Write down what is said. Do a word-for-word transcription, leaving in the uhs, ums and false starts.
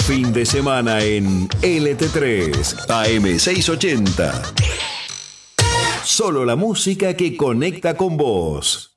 fin de semana en L T tres, A M seiscientos ochenta. Solo la música que conecta con vos.